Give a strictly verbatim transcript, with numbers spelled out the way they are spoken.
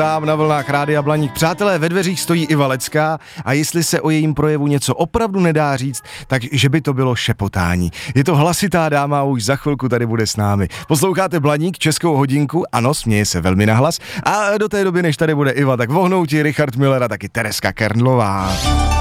Tam na vlnách Rádia Blaník. Přátelé, ve dveřích stojí Iva Lecká a jestli se o jejím projevu něco opravdu nedá říct, tak že by to bylo šepotání. Je to hlasitá dáma a už za chvilku tady bude s námi. Posloucháte Blaník, Českou hodinku, ano, směje se velmi nahlas a do té doby, než tady bude Iva, tak vohnou ti Richard Miller a taky Tereska Kernlová.